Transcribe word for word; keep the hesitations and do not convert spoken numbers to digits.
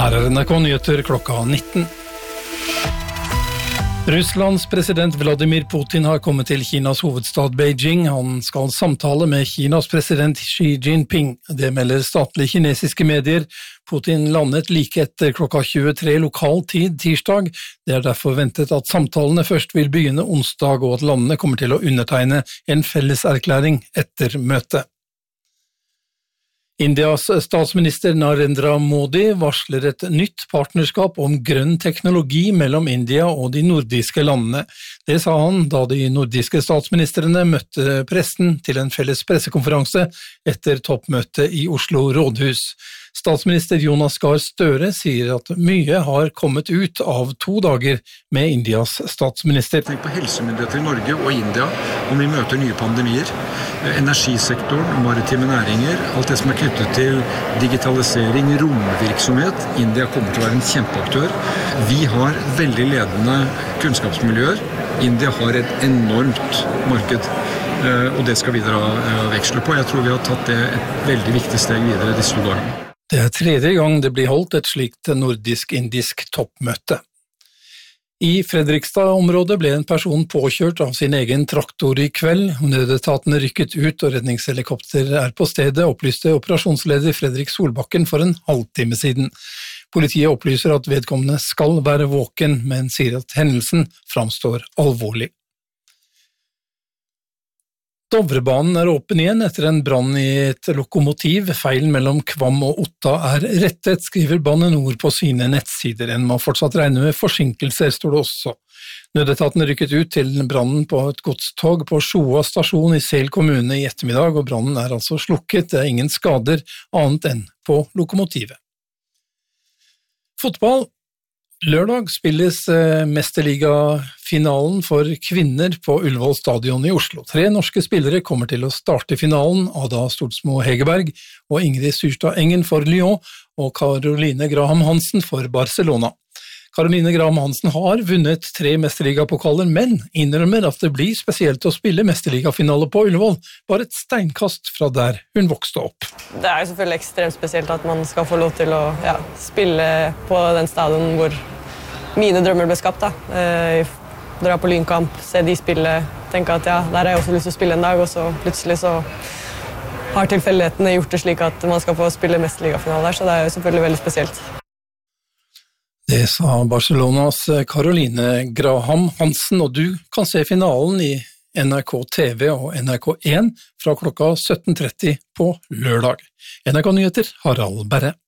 Her er N R K Nyheter klokka nitten. Russlands president Vladimir Putin har kommet til Kinas hovedstad Beijing. Han skal samtale med Kinas president Xi Jinping. Det melder statlige kinesiske medier. Putin landet like etter klokka tjuetre lokal tid tirsdag. Det er derfor ventet at samtalene først vil begynne onsdag, og at landene kommer til å undertegne en felleserklæring etter møtet. Indias statsminister Narendra Modi varsler et nytt partnerskap om grønn teknologi mellom India og de nordiske landene. Det sa han da de nordiske statsministrene møtte pressen til en felles pressekonferanse etter toppmøtet i Oslo rådhus. Statsminister Jonas Gahr Støre sier at mye har kommet ut av to dager med Indias statsminister. Tenk på helsemyndigheter i Norge og India om vi møter nye pandemier, energisektoren, maritime næringer, alt det som er knyttet til digitalisering, romvirksomhet. India kommer til å være en kjempeaktør. Vi har veldig ledende kunnskapsmiljøer. India har et enormt marked, og det skal vi dra veksler på. Jeg tror vi har tatt det et veldig viktig steg videre disse to dagene. Det er tredje gang det blir holdt et slikt nordisk-indisk toppmøte. I Fredrikstad-området ble en person påkjørt av sin egen traktor i kveld. Nødetatene rykket ut og redningshelikopter er på stedet, opplyste operasjonsleder Fredrik Solbakken for en halvtime siden. Politiet opplyser at vedkommende skal være våken, men sier at hendelsen framstår alvorlig. Dovrebanen er åpen igjen etter en brann i et lokomotiv. Feilen mellom Kvam og Otta er rettet, skriver Bane Nor på sine nettsider. En må fortsatt regne med forsinkelser, står det også. Nødetatene rykket ut til brannen på et godstog på Sjoa stasjon i Sel kommune i ettermiddag, og brannen er altså slukket. Det er ingen skader annet enn på lokomotivet. Fotball. Lørdag spilles mesterligafinalen for kvinner på Ullevål stadion i Oslo. Tre norske spillere kommer til å starte finalen, Ada Stortsmo Hegerberg og Ingrid Syrstad Engen for Lyon og Caroline Graham Hansen for Barcelona. Caroline Graham Hansen har vunnet tre mesterligapokaler, men innrømmer at det blir spesielt å spille mesterligafinale på Ullevål, bare et steinkast fra der hun vokste opp. Det er jo selvfølgelig ekstremt spesielt at man skal få lov til å ja, spille på den stadion hvor mine drømmer ble skapt. Da. Eh, dra på Lynkamp, se de spille, tenke at ja, der har jeg også lyst til å spille en dag, og så plutselig så har tilfeldighetene gjort det slik at man skal få spille mesterligafinale der, så det er jo selvfølgelig veldig spesielt. Det sa Barcelonas Caroline Graham Hansen, og du kan se finalen i N R K T V og N R K én fra klokka sytten tretti på lørdag. N R K Nyheter, Harald Berre.